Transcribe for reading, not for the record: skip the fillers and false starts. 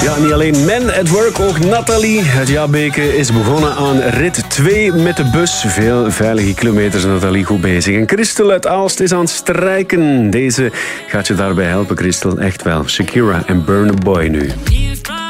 Ja, niet alleen men at work, ook Nathalie uit Jabbeke is begonnen aan rit 2 met de bus. Veel veilige kilometers, Nathalie, goed bezig. En Christel uit Aalst is aan het strijken. Deze gaat je daarbij helpen, Christel. Echt wel. Shakira en Burna Boy nu.